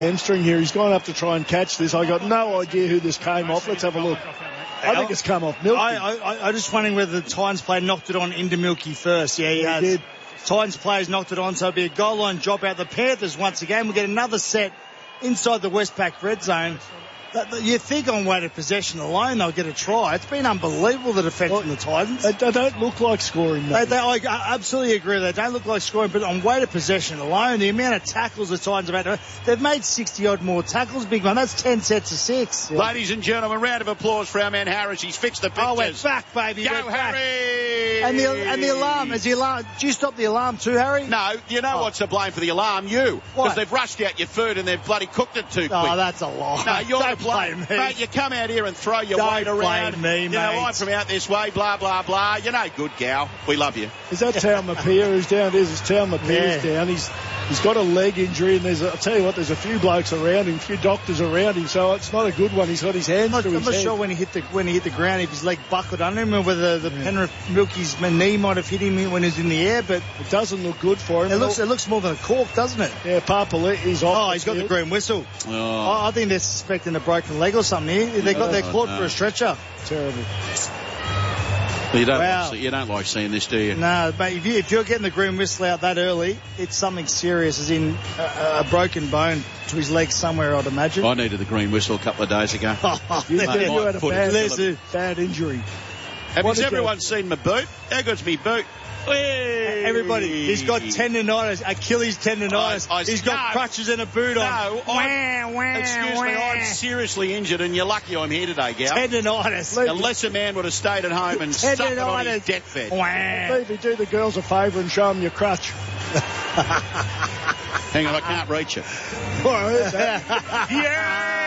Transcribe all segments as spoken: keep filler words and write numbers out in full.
hamstring here. He's gone up to try and catch this. I got no idea who this came off. Let's have a look. I think it's come off Milky. I, I, I just wondering whether the Titans player knocked it on into Milky first. Yeah, he yeah, has. He did. Titans players knocked it on, so it'll be a goal line drop out. The Panthers once again will get another set inside the Westpac red zone. You think on weighted possession alone they'll get a try. It's been unbelievable, the defence well, from the Titans. They, they don't look like scoring. They, they, I absolutely agree. They don't look like scoring, but on weighted possession alone, the amount of tackles the Titans have had, they've made sixty-odd more tackles, big man. That's ten sets of six. Yeah. Ladies and gentlemen, round of applause for our man Harris. He's fixed the pictures. Oh, we're back, baby. Go, we're Harry! Back. And the, and the alarm, is the alarm, do you stop the alarm too, Harry? No, you know oh. what's to blame for the alarm? You. Because they've rushed out your food and they've bloody cooked it too quick. Oh, that's a lie. No, you're Don't to blame. blame me. Mate, you come out here and throw your Don't weight around. Blame me, you mate. know, I'm from out this way, blah, blah, blah. You're no good, gal. We love you. Is that Taumapia who's down? There's Taumapia yeah. who's down. He's He's got a leg injury, and there's a, I'll tell you what, there's a few blokes around him, a few doctors around him, so it's not a good one. He's got his hands I'm to not, his I'm not head. sure when he hit the when he hit the ground if his leg buckled under him or whether the yeah. Penrith Milky's knee might have hit him when he was in the air, but it doesn't look good for him. It looks it looks more than a cork, doesn't it? Yeah, Papali'i, he's off. Oh, he's got the green whistle. Oh. Oh, I think they're suspecting a broken leg or something here. They got oh, their clawed no. for a stretcher. Terrible. You don't, wow. like, you don't like seeing this, do you? No, mate, if, you, if you're getting the green whistle out that early, it's something serious, as in a, a broken bone to his leg somewhere, I'd imagine. I needed the green whistle a couple of days ago. you, Mate, you had a bad, a bad injury. Have you everyone seen my boot? How good's me boot? Hey. Everybody, he's got tendonitis, Achilles tendonitis. I, I, he's got no, crutches and a boot on. No, I'm, wah, excuse wah. me, I'm seriously injured, and you're lucky I'm here today, gal. Tendonitis. Unless a man would have stayed at home and stuck it on his deathbed. Maybe do the girls a favour and show them your crutch. Hang on, I can't reach it. Yeah!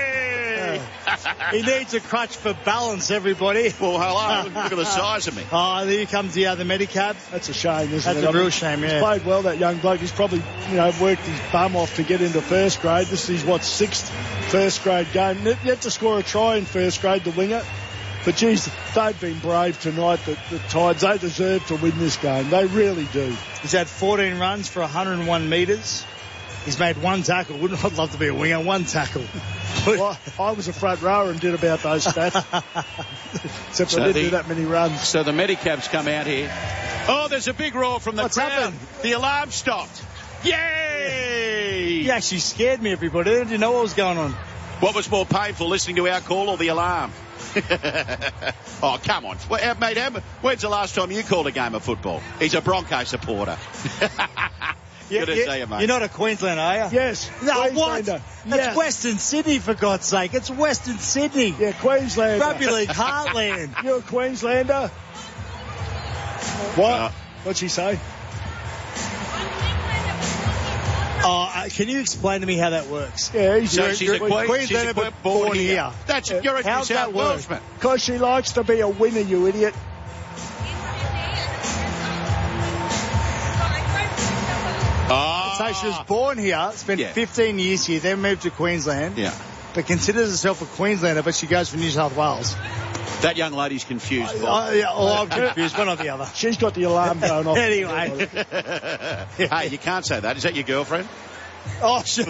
He needs a crutch for balance, everybody. Well, hello. Look at the size of me. Oh, there comes the other Medicab. That's a shame, isn't That's it? That's a real shame, yeah. He's played well, that young bloke. He's probably, you know, worked his bum off to get into first grade. This is, what, sixth first grade game. Yet to score a try in first grade, the winger. But, geez, they've been brave tonight, the, the Tides. They deserve to win this game. They really do. He's had fourteen runs for one hundred one metres. He's made one tackle. Wouldn't I love to be a winger? One tackle. Well, I was a front rower and did about those stats. Except so I didn't the, do that many runs. So the Medicabs come out here. Oh, there's a big roar from the What's crowd. Happened? The alarm stopped. Yay! He actually scared me, everybody. I didn't know what was going on. What was more painful, listening to our call or the alarm? Oh, come on. Well, mate, when's the last time you called a game of football? He's a Bronco supporter. Yeah, Good yeah, to see you, mate. You're not a Queenslander, are you? Yes. No, what? That's yeah. Western Sydney, for God's sake. It's Western Sydney. Yeah, Queenslander. Rugby League Heartland. You're a Queenslander? What? Uh, What'd she say? Oh, uh, can you explain to me how that works? Yeah, he's so a, she's a Queen, Queenslander, she's a born, born here. here. That's yeah. You're a New South Welshman. Because she likes to be a winner, you idiot. Oh. So she was born here, spent yeah. fifteen years here, then moved to Queensland. Yeah. But considers herself a Queenslander, but she goes for New South Wales. That young lady's confused. Uh, uh, yeah, oh, I'm confused. One or the other. She's got the alarm going off. Anyway. Hey, you can't say that. Is that your girlfriend? Oh, she,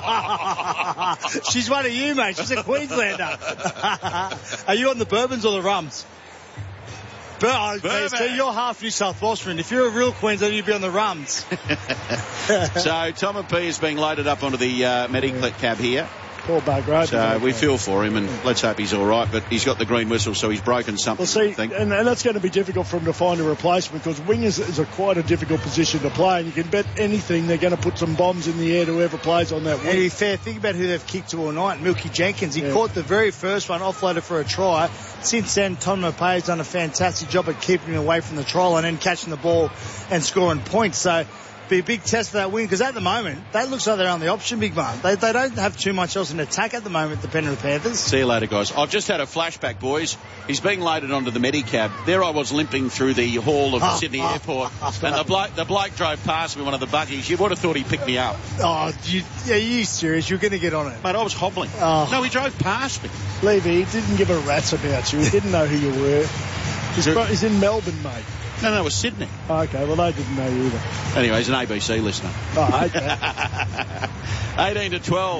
she's one of you, mate. She's a Queenslander. Are you on the bourbons or the rums? But, uh, so you're half New South Welshman. If you're a real Queenslander, you'd be on the rums. So Taumapia is being loaded up onto the uh, Medicab here. Poor bugger. So we feel for him, and let's hope he's all right. But he's got the green whistle, so he's broken something. Well, see, I think. And, and that's going to be difficult for him to find a replacement because wingers is a quite a difficult position to play, and you can bet anything they're going to put some bombs in the air to whoever plays on that wing. And to be fair, think about who they've kicked to all night. Milky Jenkins. He yeah. caught the very first one, offloaded for a try. Since then, Taumapia has done a fantastic job at keeping him away from the try line and catching the ball and scoring points. So be a big test for that win because at the moment that looks like they're on the option, big man. They, they don't have too much else in attack at the moment, the Penrith Panthers. See you later, guys. I've just had a flashback, boys. He's being loaded onto the Medicab. There I was limping through the hall of oh, Sydney oh, Airport, oh, and the bloke, the bloke drove past me, one of the buggies. You would have thought he picked me up. Oh, you, are you serious? You're going to get on it? Mate, I was hobbling. Oh. No, he drove past me. Levy, he didn't give a rat's about you. He didn't know who you were. He's, he's in Melbourne, mate. No, no, it was Sydney. Oh, okay, well, they didn't know either. Anyway, he's an A B C listener. Oh, okay. eighteen to twelve.